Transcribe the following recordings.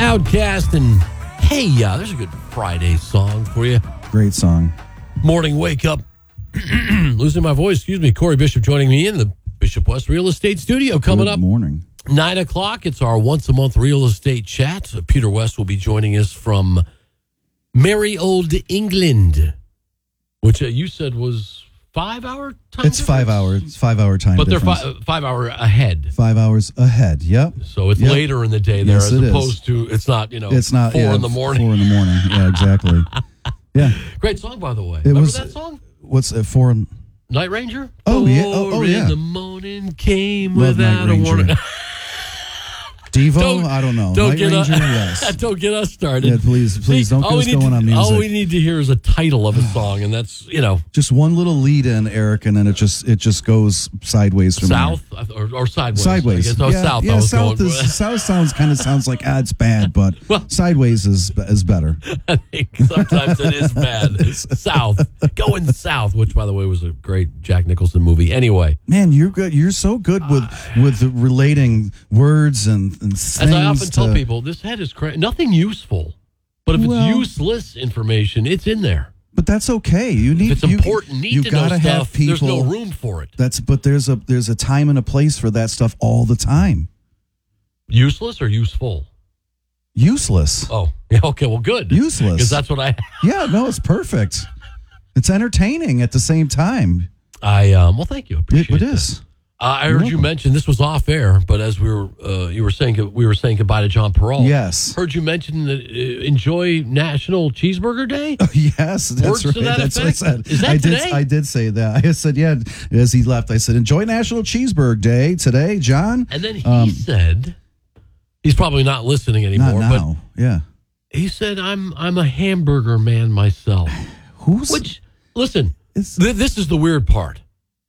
Outcast and Hey Ya. There's a good Friday song for you. Great song. Morning wake up. Losing my voice. Excuse me. Corey Bishop joining me in the Bishop West Real Estate Studio. Coming Good up. morning. 9 o'clock. It's our once a month real estate chat. Peter West will be joining us from merry old England, which you said was 5 hour time. It's 5 hours. It's 5 hour time But difference. they're 5 hour ahead. 5 hours ahead. Yep. So it's Yep. later in the day there, Yes, as it is. opposed to it's not It's not 4 in the morning. 4 in the morning. Yeah, exactly. Yeah. Great song, by the way. It Remember was- that song? What's it for? Night Ranger? Oh, yeah. 4 yeah. in the morning came Love without Night a warning. Ranger. Devo? I don't know. Night get Ranger? us, Yes. don't get us started. Yeah, please don't all get us we need going to- on music. All we need to hear is a title of a song, and that's, Just one little lead in, Eric, and then it just goes sideways from south or sideways. Sideways. I guess. Oh, south. I was south going. south sounds like it's bad, but Well- sideways is better. I think sometimes it is bad. South. Going south, which, by the way, was a great Jack Nicholson movie. Anyway. Man, you're good. You're so good with relating words and things. As I often tell people, this head is nothing useful. But if it's useless information, it's in there. But that's okay. You need. If it's important, you need to know gotta have stuff. people. There's no room for it. But there's a time and a place for that stuff all the time. Useless or useful? Useless. Oh, yeah. Okay. Well, good. Useless. Because that's what I. Yeah. No, it's perfect. It's entertaining at the same time. Well, thank you. Appreciate It that. is. I heard you mention this was off air, but as we were saying goodbye to John Peralta. Yes. Heard you mention that enjoy National Cheeseburger Day. Yes, that's Words right. to that That's what I effect? said. Is that I today? did. I did say that. I said, yeah. As he left, I said, "Enjoy National Cheeseburger Day today, John." And then he said, he's probably not listening anymore. Not now. Yeah. But he said, "I'm a hamburger man myself." Which, listen, this is the weird part.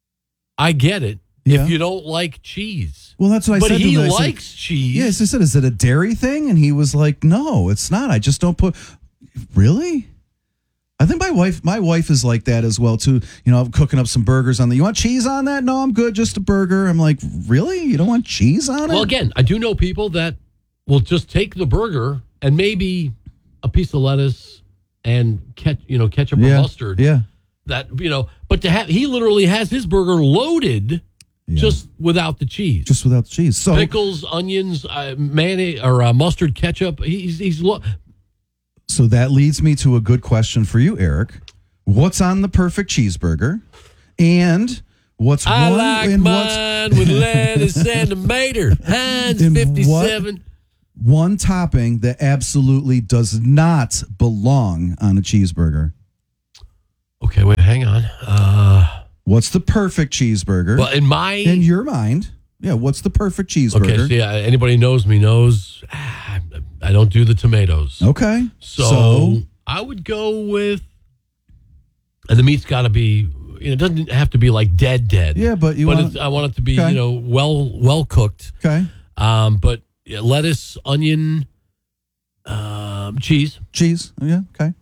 I get it. Yeah. If you don't like cheese. Well, that's what I but said. But he to him. likes cheese. Yes, I said, "Is it a dairy thing?" And he was like, "No, it's not. I just don't put." Really? I think my wife is like that as well too. I'm cooking up some burgers on you want cheese on that? No, I'm good. Just a burger. I'm like, really? You don't want cheese on it? Well, again, I do know people that will just take the burger and maybe a piece of lettuce and ketchup or mustard. Yeah. That but he literally has his burger loaded. Yeah. Just without the cheese. Just without the cheese. So pickles, onions, mayonnaise, or mustard, ketchup. So that leads me to a good question for you, Eric. What's on the perfect cheeseburger? And what's I one like and mine with lettuce and tomato. Heinz And 57. One topping that absolutely does not belong on a cheeseburger. Okay, wait, hang on. What's the perfect cheeseburger? Well, in your mind, yeah. What's the perfect cheeseburger? Okay, see, anybody knows me knows I don't do the tomatoes. Okay, so I would go with, and the meat's got to be. It doesn't have to be like dead. Yeah, but I want it to be well cooked. Okay. But lettuce, onion, cheese. Yeah. Okay.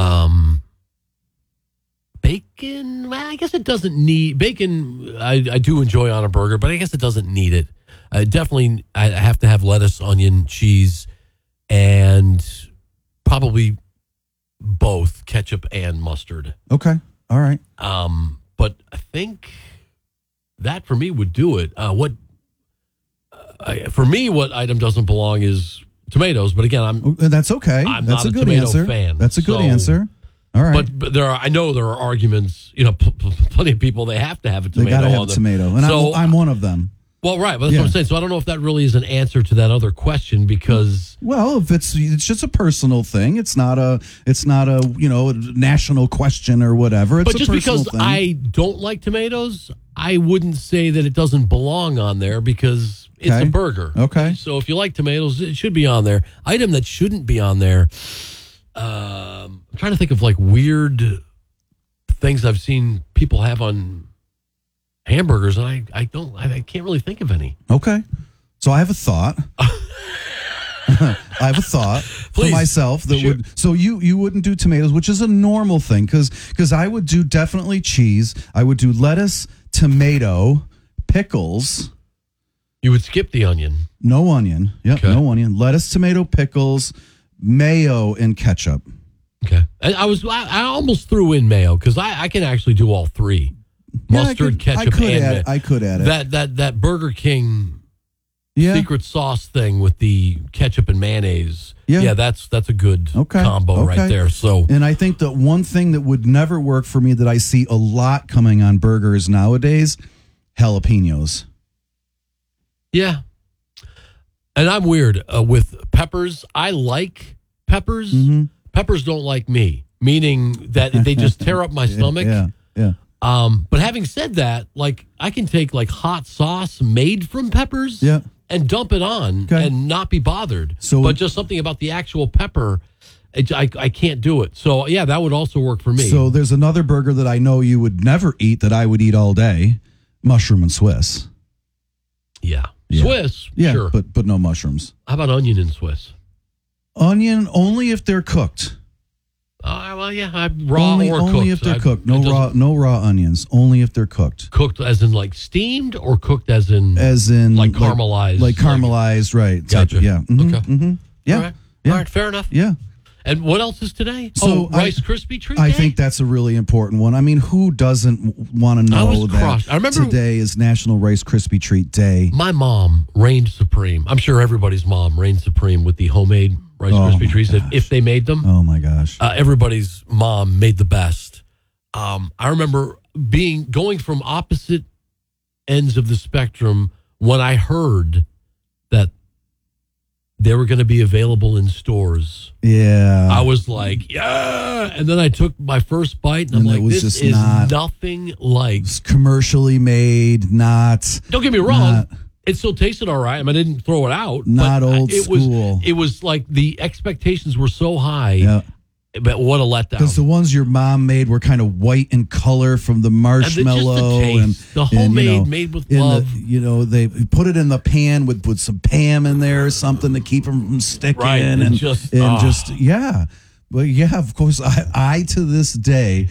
Bacon, well, I guess it doesn't need bacon. I do enjoy on a burger, but I guess it doesn't need it. Definitely, I have to have lettuce, onion, cheese, and probably both ketchup and mustard. Okay. All right. But I think that for me would do it. For me, what item doesn't belong is tomatoes. But again, that's okay. I'm that's not a good tomato answer. fan. That's a good answer. All right. But I know there are arguments. Plenty of people they have to have a tomato. They got to have a tomato, and I'm one of them. Well, right. But that's what I'm saying. So I don't know if that really is an answer to that other question because. Well, if it's just a personal thing, it's not a national question or whatever. It's but just because I don't like tomatoes, I wouldn't say that it doesn't belong on there because it's a burger. Okay. So if you like tomatoes, it should be on there. Item that shouldn't be on there. I'm trying to think of like weird things I've seen people have on hamburgers, and I can't really think of any. Okay, so I have a thought. I have a thought for myself that would. So you wouldn't do tomatoes, which is a normal thing, because I would do definitely cheese. I would do lettuce, tomato, pickles, You would skip the onion. No onion. Yep, Okay. no onion. Lettuce, tomato, pickles, mayo, and ketchup. Okay. And I almost threw in mayo because I can actually do all three. Yeah, Mustard, ketchup, and mayo. I could add it. That Burger King Yeah. secret sauce thing with the ketchup and mayonnaise. Yeah. That's a good Okay. combo right Okay. there. So And I think that one thing that would never work for me that I see a lot coming on burgers nowadays, jalapenos. yeah. And I'm weird with peppers. I like peppers. Mm-hmm. Peppers don't like me, meaning that they just tear up my stomach. Yeah. But having said that, like I can take like hot sauce made from peppers Yeah. and dump it on Okay. and not be bothered. So- but just something about the actual pepper, I can't do it. So yeah, that would also work for me. So there's another burger that I know you would never eat that I would eat all day, mushroom and Swiss. yeah. Yeah. Swiss, Yeah, sure. but no mushrooms. How about onion and Swiss? Onion only if they're cooked. Well, yeah, raw only or cooked. if they're cooked. it doesn't- No raw onions. Only if they're cooked. Cooked as in like steamed or cooked as in As in like caramelized? like caramelized, right? Gotcha. Yeah. Mhm, Okay. mhm. Yeah. All right. Yeah. All right, fair enough. Yeah. And what else is today? So Rice Krispie treat I day? think that's a really important one. I mean, who doesn't want to I was know that crushed. I remember- today is National Rice Krispie Treat Day? My mom reigned supreme. I'm sure everybody's mom reigned supreme with the homemade Rice Krispie my treats gosh. if they made them. Oh my gosh. Everybody's mom made the best. I remember going from opposite ends of the spectrum when I heard that they were going to be available in stores. Yeah. I was like, yeah. And then I took my first bite and I'm And it like, was this just is not- nothing like. It's commercially made, not Don't get me wrong. Not- It still tasted all right. I mean, I didn't throw it out. Not but old it school. It was like the expectations were so high. Yeah. But what a letdown. Because the ones your mom made were kind of white in color from the And marshmallow taste. The homemade, made with love. They put it in the pan with some Pam in there or something to keep them from sticking. Right, and and just- yeah. But yeah, of course, I to this day,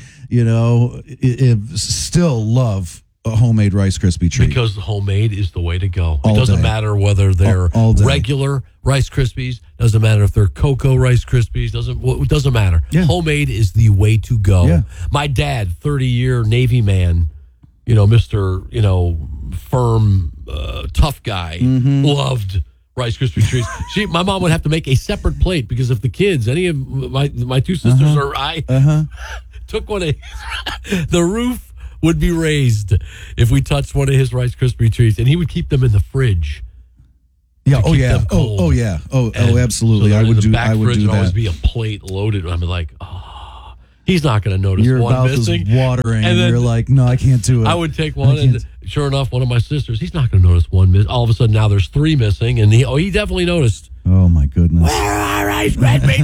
still love a homemade Rice Krispie treat. Because homemade is the way to go. All It doesn't day. matter whether they're All day. regular Rice Krispies. Doesn't matter if they're cocoa Rice Krispies. It doesn't matter. Yeah. Homemade is the way to go. Yeah. My dad, 30-year Navy man, Mr. Firm, tough guy, Mm-hmm. loved Rice Krispie treats. My mom would have to make a separate plate because if the kids, any of my two sisters or I, took one of the roof would be raised if we touched one of his Rice Krispie treats, and he would keep them in the fridge. Yeah. Oh keep yeah. them cold. Oh yeah. Oh And absolutely. so I in would the do. back I would fridge do would always that. be a plate loaded. I'm like, oh, he's not going to notice Your one mouth is missing. watering, and then you're like, no, I can't do it. I would take one, and sure enough, one of my sisters, he's not going to notice one miss. All of a sudden, now there's three missing, and he definitely noticed. Oh my goodness. Where are Rice Krispie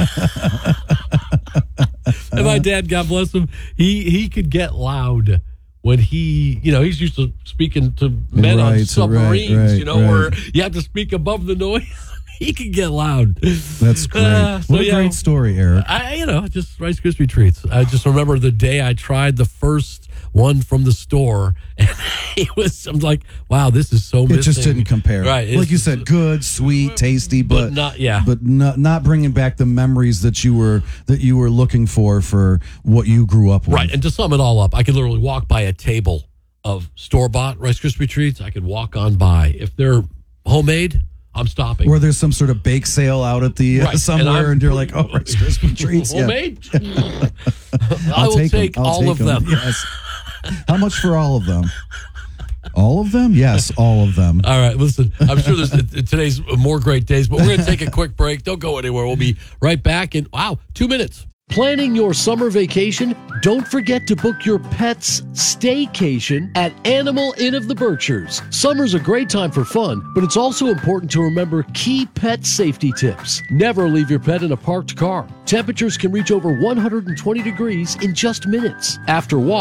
treats? And my dad, God bless him, he could get loud when he's used to speaking to men on Right, submarines, right. where you have to speak above the noise. He could get loud. That's great. So, What a yeah. great story, Eric. Just Rice Krispie treats. I just remember the day I tried the first one from the store, and I'm like, wow, this is so It missing. just didn't compare. Right. Like you said, good, sweet, tasty, but not bringing back the memories that you were looking for what you grew up with. Right. And to sum it all up, I could literally walk by a table of store-bought Rice Krispie treats. I could walk on by. If they're homemade, I'm stopping. Or there's some sort of bake sale out at the Right. somewhere, and you're like, oh, Rice Krispie treats. Yeah. Homemade? I will take all of them. Yes. How much for all of them? All of them? Yes, all of them. All right, listen, I'm sure there's today's more great days, but we're going to take a quick break. Don't go anywhere. We'll be right back in, 2 minutes. Planning your summer vacation? Don't forget to book your pet's staycation at Animal Inn of the Berkshires. Summer's a great time for fun, but it's also important to remember key pet safety tips. Never leave your pet in a parked car. Temperatures can reach over 120 degrees in just minutes. After walks,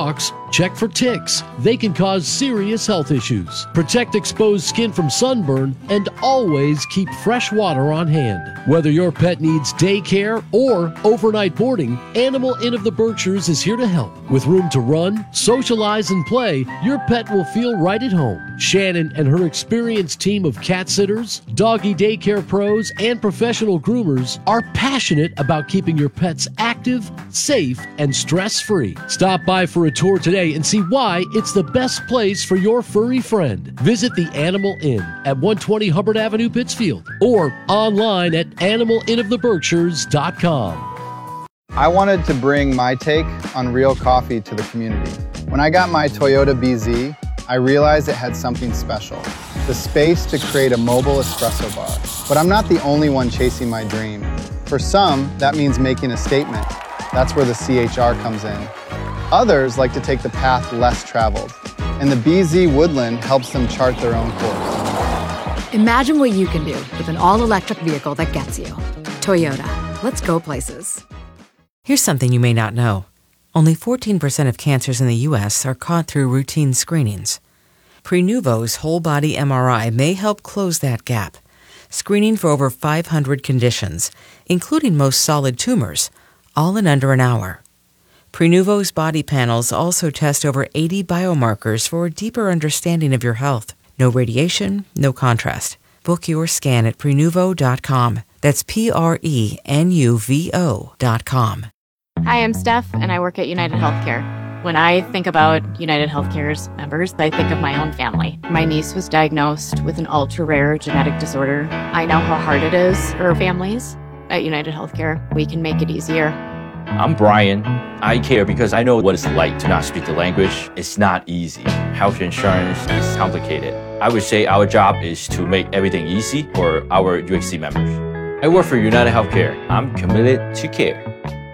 Check for ticks. They can cause serious health issues. Protect exposed skin from sunburn and always keep fresh water on hand. Whether your pet needs daycare or overnight boarding, Animal Inn of the Berkshires is here to help. With room to run, socialize, and play, your pet will feel right at home. Shannon and her experienced team of cat sitters, doggy daycare pros, and professional groomers are passionate about keeping your pets active, safe, and stress-free. Stop by for a tour today and see why it's the best place for your furry friend. Visit the Animal Inn at 120 Hubbard Avenue, Pittsfield, or online at animalinoftheberkshires.com. I wanted to bring my take on real coffee to the community. When I got my Toyota BZ, I realized it had something special, the space to create a mobile espresso bar. But I'm not the only one chasing my dream. For some, that means making a statement. That's where the CHR comes in. Others like to take the path less traveled, and the BZ Woodland helps them chart their own course. Imagine what you can do with an all-electric vehicle that gets you. Toyota. Let's go places. Here's something you may not know. Only 14% of cancers in the U.S. are caught through routine screenings. Prenuvo's whole-body MRI may help close that gap, screening for over 500 conditions, including most solid tumors, all in under an hour. Prenuvo's body panels also test over 80 biomarkers for a deeper understanding of your health. No radiation, no contrast. Book your scan at Prenuvo.com. That's Prenuvo.com. Hi, I'm Steph, and I work at United Healthcare. When I think about United Healthcare's members, I think of my own family. My niece was diagnosed with an ultra-rare genetic disorder. I know how hard it is for families. At United Healthcare, we can make it easier. I'm Brian. I care because I know what it's like to not speak the language. It's not easy. Health insurance is complicated. I would say our job is to make everything easy for our UHC members. I work for United Healthcare. I'm committed to care.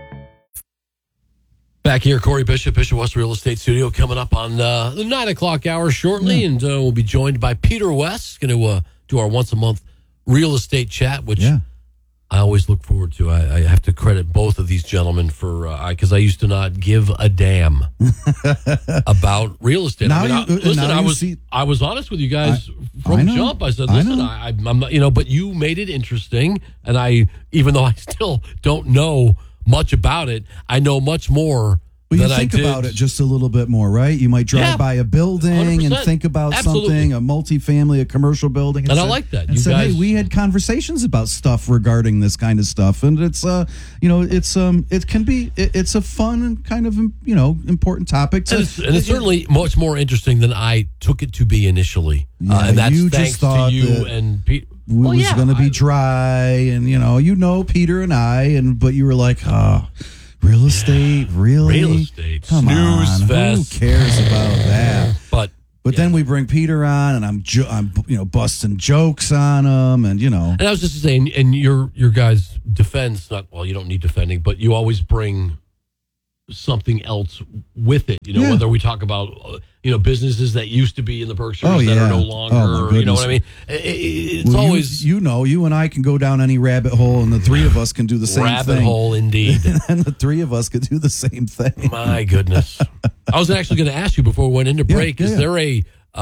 Back here, Corey Bishop, Bishop West Real Estate Studio, coming up on the 9 o'clock hour shortly, and we'll be joined by Peter West, going to do our once-a-month real estate chat, which I always look forward to. I have to credit both of these gentlemen for, because I used to not give a damn about real estate. I was honest with you guys from jump. I said, listen, I'm not, but you made it interesting, and even though I still don't know much about it, I know much more. Well, you think about it just a little bit more, right? You might drive by a building 100%. And think about something, a multifamily, a commercial building. And I like that. And hey, we had conversations about stuff regarding this kind of stuff. And it's, it can be, it's a fun and kind of, important topic. And it's certainly much more interesting than I took it to be initially. And that's thanks to you and Pete. It was going to be dry. And, Peter and I, but you were like, real estate, really? Real estate. Come on, fest. Who cares about that? But then we bring Peter on, and I'm busting jokes on him, and And I was just saying, in your guys' defense, you don't need defending, but you always bring something else with it. Whether we talk about businesses that used to be in the Berkshires that are no longer. You know what I mean? It's always you and I can go down any rabbit hole, and the three of us can do the same thing. Rabbit hole, indeed. And the three of us could do the same thing. My goodness! I was actually going to ask you before we went into break: is there a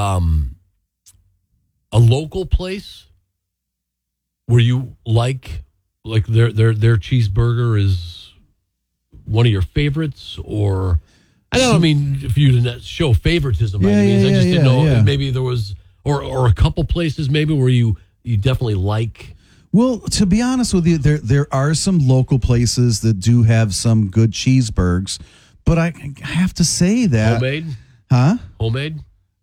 local place where you like their cheeseburger is one of your favorites, or? I don't mean for you to show favoritism by any means. I just didn't know if maybe there was, or a couple places maybe where you definitely like. Well, to be honest with you, there are some local places that do have some good cheeseburgers, but I have to say that homemade, homemade,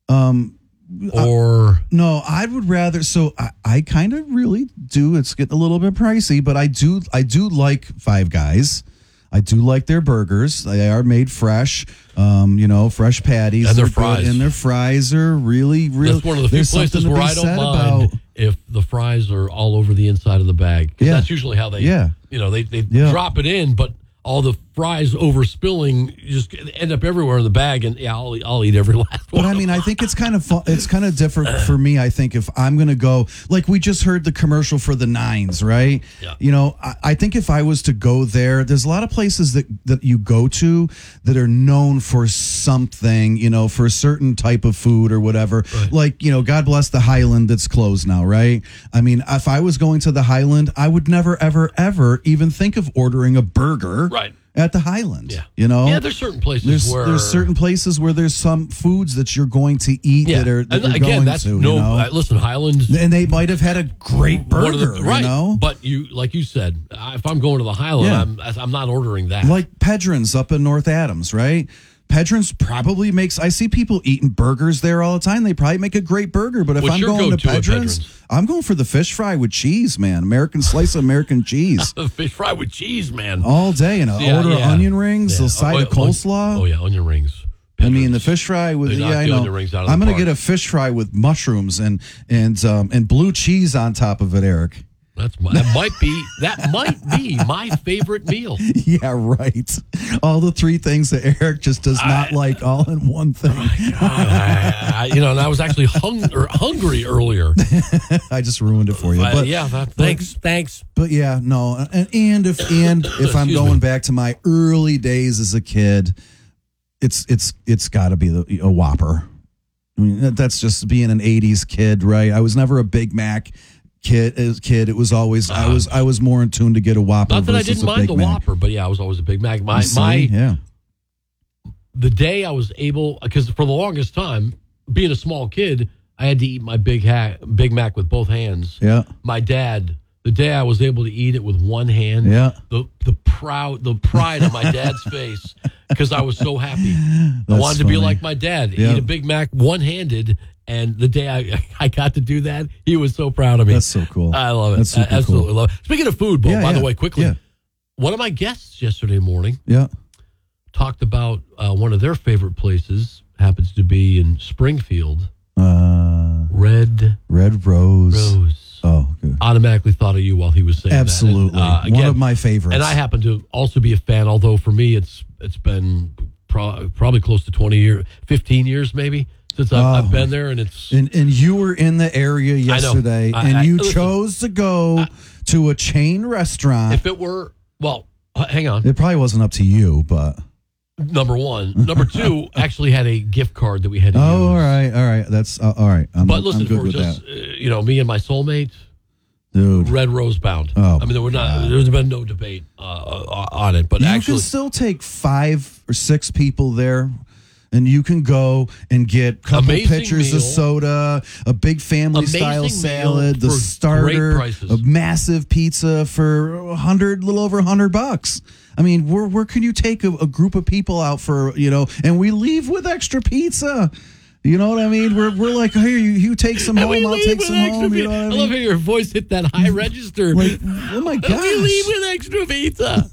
or no, I would rather. So I kind of really do. It's getting a little bit pricey, but I do like Five Guys. I do like their burgers. They are made fresh, fresh patties. And their fries. And their fries are really. That's one of the few places where I don't mind if the fries are all over the inside of the bag. That's usually how they, they drop it in, but all the fries overspilling just end up everywhere in the bag, and I'll eat every last one. But I mean, I think it's kind of fun. It's kind of different for me. I think if I'm going to go, like we just heard the commercial for the Nines, right? Yeah. You know, I think if I was to go there, there's a lot of places that you go to that are known for something, you know, for a certain type of food or whatever. Right. Like, you know, God bless the Highland that's closed now, right? I mean, if I was going to the Highland, I would never, ever, ever even think of ordering a burger. Right. At the Highland, Yeah. you know, Yeah, there's certain places where there's certain places where there's some foods that you're going to eat yeah. that are And you're again, going that's to, no. you know? Listen, Highlands, And they might have had a great one of burger, right? you know. But you, like you said, if I'm going to the Highland, I'm not ordering that. Like Pedron's up in North Adams, right? Pedron's probably makes. I see people eating burgers there all the time. They probably make a great burger. But if What's I'm your going to go-to at Pedron's, Pedron's? I'm going for the fish fry with cheese, man. American slice of American cheese Fish fry with cheese, man. all day, and I order onion rings, a side of coleslaw. Oh yeah, onion rings. I mean, the fish fry with They knock I the know. onion rings out of I'm the going to park. get a fish fry with mushrooms and blue cheese on top of it, Eric. That might be my favorite meal. Yeah, right. All the three things that Eric just does not like all in one thing. And I was actually hungry earlier. I just ruined it for you. But Thanks. But yeah, no. And if I'm going back to my early days as a kid, it's got to be a Whopper. I mean, that's just being an 80s kid, right? I was never a Big Mac kid. As a kid, it was always I was more in tune to get a Whopper. Not that I versus didn't a mind Big the Mac. Whopper, but yeah, I was always a Big Mac. The day I was able, because for the longest time, being a small kid, I had to eat my Big Mac with both hands. Yeah. My dad, the day I was able to eat it with one hand, the pride on my dad's face, because I was so happy. I wanted to be like my dad, eat a Big Mac one-handed. And the day I got to do that, he was so proud of me. That's so cool. I love it. That's super absolutely cool. love it. Speaking of food, Bo, by the way, quickly, Yeah. one of my guests yesterday morning Yeah. talked about one of their favorite places, happens to be in Springfield, Red Rose. Oh, good. Automatically thought of you while he was saying Absolutely. that. And, one of my favorites. And I happen to also be a fan, although for me it's been probably close to 15 years maybe since I've been there. And it's and you were in the area yesterday, and you chose to go to a chain restaurant. If it were, well, hang on. It probably wasn't up to you, but... Number one. Number two, actually had a gift card that we had to use. all right. That's all right. But listen, I'm good for with just, that. me and my soulmate, Dude. Red Rose bound. Oh, I mean, there's been no debate on it, but You actually... can still take 5 or 6 people there, and you can go and get a couple Amazing pitchers meal. of soda, a big family-style Amazing salad, meal the for starter, great prices. a massive pizza for little over $100. I mean, where can you take a group of people out for, and we leave with extra pizza? You know what I mean? We're like, here, you take some home, I'll take some home. You know what I mean? I love how your voice hit that high register. Like, oh my gosh. We leave with extra pizza.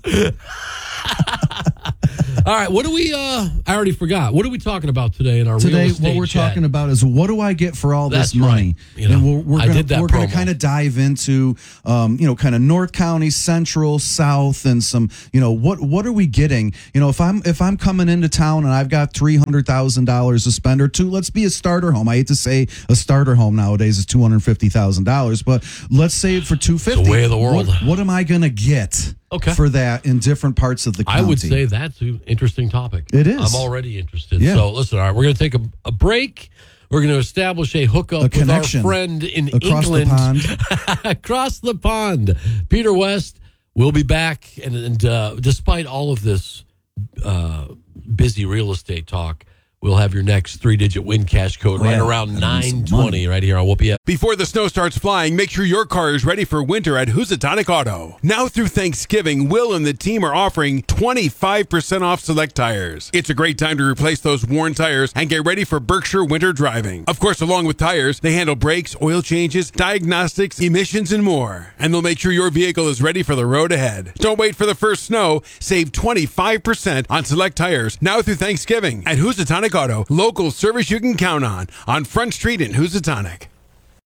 All right, what do we? I already forgot. What are we talking about today in our real Today, estate what we're chat? talking about is what do I get for all That's this money? right. And we're I did that we're going promo. to kind of dive into, kind of North County, Central, South, and some, what are we getting? If I'm coming into town and I've got $300,000 to spend, or two, let's be a starter home. I hate to say a starter home nowadays is $250,000, but let's say it for $250,000. It's the way of the world. What am I going to get? Okay. For that in different parts of the county? I would say that's an interesting topic. It is. I'm already interested. Yeah. So listen, all right, we're going to take a break. We're going to establish a hookup with our connection friend in across England. the pond. Across the pond. Peter West will be back. And despite all of this busy real estate talk, we'll have your next 3-digit win cash code right around 9:20 right here on Whoopie. Before the snow starts flying, make sure your car is ready for winter at Housatonic Auto. Now through Thanksgiving, Will and the team are offering 25% off select tires. It's a great time to replace those worn tires and get ready for Berkshire winter driving. Of course, along with tires, they handle brakes, oil changes, diagnostics, emissions, and more. And they'll make sure your vehicle is ready for the road ahead. Don't wait for the first snow. Save 25% on select tires now through Thanksgiving at Housatonic Auto. Local service you can count on Front Street in Housatonic.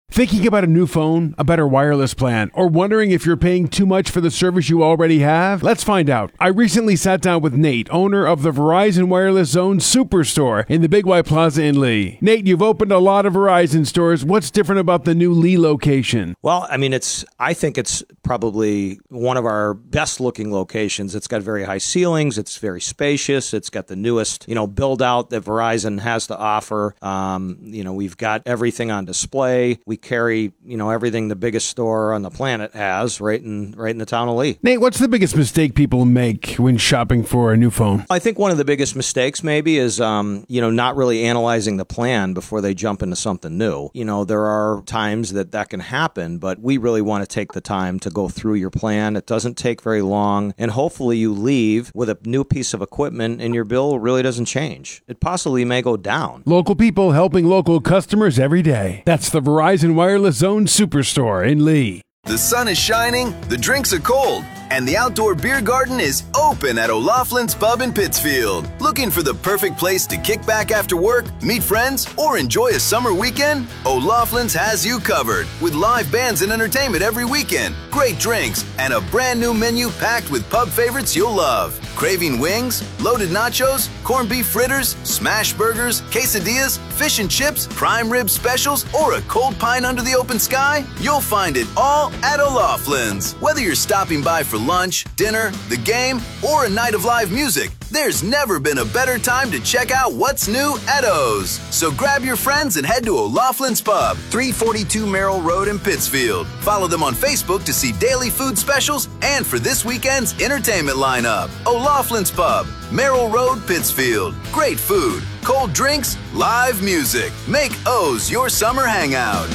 Thinking about a new phone, a better wireless plan, or wondering if you're paying too much for the service you already have? Let's find out. I recently sat down with Nate, owner of the Verizon Wireless Zone Superstore in the Big Y Plaza in Lee. Nate, you've opened a lot of Verizon stores. What's different about the new Lee location? Well, I mean, I think it's probably one of our best looking locations. It's got very high ceilings. It's very spacious. It's got the newest, build out that Verizon has to offer. We've got everything on display. We carry, everything the biggest store on the planet has right in the town of Lee. Nate, what's the biggest mistake people make when shopping for a new phone? I think one of the biggest mistakes maybe is, not really analyzing the plan before they jump into something new. There are times that can happen, but we really want to take the time to go through your plan. It doesn't take very long, and hopefully you leave with a new piece of equipment and your bill really doesn't change. It possibly may go down. Local people helping local customers every day. That's the Verizon Wireless Zone Superstore in Lee. The sun is shining, the drinks are cold, and the outdoor beer garden is open at O'Loughlin's Pub in Pittsfield. Looking for the perfect place to kick back after work, meet friends, or enjoy a summer weekend? O'Loughlin's has you covered with live bands and entertainment every weekend, great drinks, and a brand new menu packed with pub favorites you'll love. Craving wings, loaded nachos, corned beef fritters, smash burgers, quesadillas, fish and chips, prime rib specials, or a cold pint under the open sky? You'll find it all at O'Loughlin's. Whether you're stopping by for lunch, dinner, the game, or a night of live music, there's never been a better time to check out what's new at O's. So grab your friends and head to O'Loughlin's Pub, 342 Merrill Road in Pittsfield. Follow them on Facebook to see daily food specials and for this weekend's entertainment lineup. O'Loughlin's Pub, Merrill Road, Pittsfield. Great food, cold drinks, live music. Make O's your summer hangout.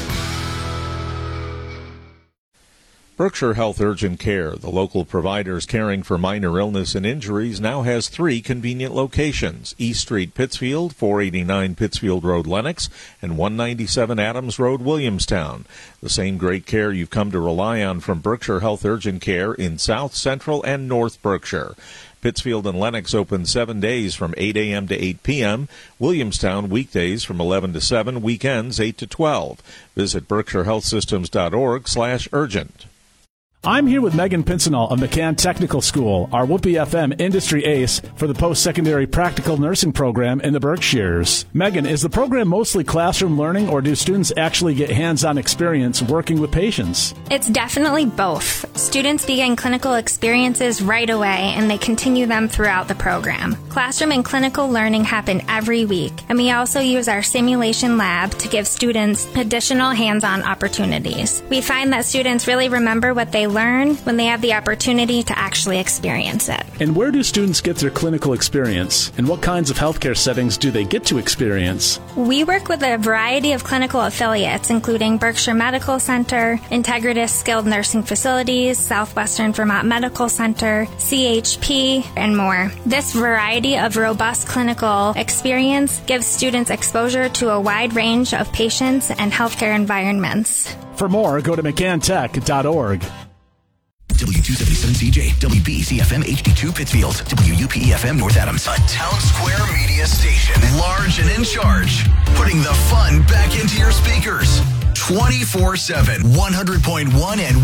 Berkshire Health Urgent Care, the local providers caring for minor illness and injuries, now has 3 convenient locations: East Street, Pittsfield, 489 Pittsfield Road, Lenox, and 197 Adams Road, Williamstown. The same great care you've come to rely on from Berkshire Health Urgent Care in South, Central, and North Berkshire. Pittsfield and Lenox open 7 days from 8 a.m. to 8 p.m. Williamstown weekdays from 11 to 7, weekends 8 to 12. Visit BerkshireHealthSystems.org/urgent. I'm here with Megan Pincinel of McCann Technical School, our Whoopee FM industry ace for the post-secondary practical nursing program in the Berkshires. Megan, is the program mostly classroom learning, or do students actually get hands-on experience working with patients? It's definitely both. Students begin clinical experiences right away, and they continue them throughout the program. Classroom and clinical learning happen every week, and we also use our simulation lab to give students additional hands-on opportunities. We find that students really remember what they learn when they have the opportunity to actually experience it. And where do students get their clinical experience? And what kinds of healthcare settings do they get to experience? We work with a variety of clinical affiliates, including Berkshire Medical Center, Integritas Skilled Nursing Facilities, Southwestern Vermont Medical Center, CHP, and more. This variety of robust clinical experience gives students exposure to a wide range of patients and healthcare environments. For more, go to mccantech.org. W277CJ, WBEC-FM HD2 Pittsfield, WUPE-FM North Adams. A Town Square media station, large and in charge, putting the fun back into your speakers. 24/7, 100.1 and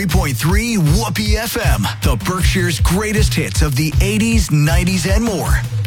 103.3 Whoopee FM. The Berkshire's greatest hits of the 80s, 90s, and more.